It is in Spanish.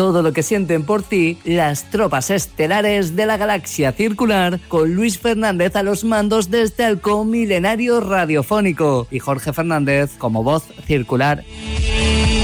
todo lo que sienten por ti las tropas estelares de la Galaxia Circular, con Luis Fernández a los mandos desde el halcón milenario radiofónico y Jorge Fernández como voz circular.